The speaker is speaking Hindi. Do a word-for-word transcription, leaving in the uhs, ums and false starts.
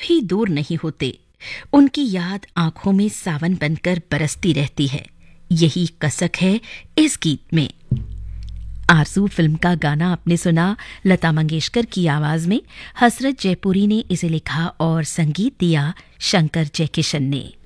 कभी दूर नहीं होते। उनकी याद आंखों में सावन बनकर बरसती रहती है। यही कसक है इस गीत में। आरज़ू फिल्म का गाना आपने सुना लता मंगेशकर की आवाज में। हसरत जयपुरी ने इसे लिखा और संगीत दिया शंकर जयकिशन ने।